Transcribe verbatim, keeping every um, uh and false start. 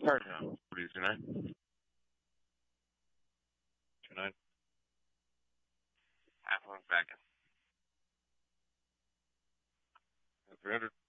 Part time. What do you two nine? Two nine. Half one second. Three hundred.